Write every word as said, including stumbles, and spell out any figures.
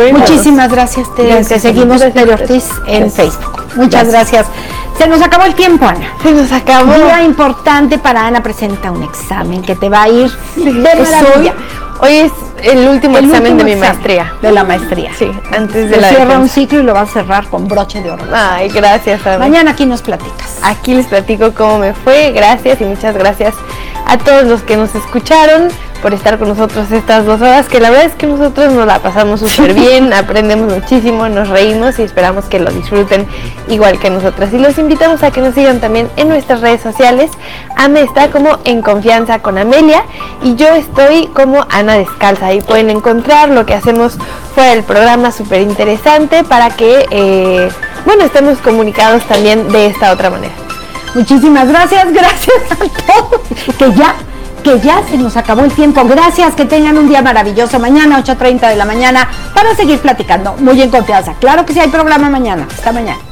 Bueno, muchísimas gracias, te, gracias, te seguimos Tere Ortiz en gracias. Facebook. Muchas gracias. gracias. Se nos acabó el tiempo, Ana. Se nos acabó. Día importante para Ana, presenta un examen que te va a ir de maravilla. Hoy es el último el examen último de mi examen maestría. De la maestría. Sí, antes de Se la cierra defensa. un ciclo y lo vas a cerrar con broche de oro. Ay, gracias, Ana. Mañana aquí nos platicas. Aquí les platico cómo me fue. Gracias y muchas gracias a todos los que nos escucharon por estar con nosotros estas dos horas, que la verdad es que nosotros nos la pasamos súper bien, aprendemos muchísimo, nos reímos y esperamos que lo disfruten igual que nosotras. Y los invitamos a que nos sigan también en nuestras redes sociales. Ame está como En Confianza con Amelia y yo estoy como Ana Descalza. Ahí pueden encontrar lo que hacemos fuera del programa, súper interesante, para que, eh, bueno, estemos comunicados también de esta otra manera. Muchísimas gracias, gracias a todos, que ya, que ya se nos acabó el tiempo. Gracias, que tengan un día maravilloso. Mañana, ocho treinta de la mañana, para seguir platicando muy en confianza. Claro que sí hay programa mañana. Hasta mañana.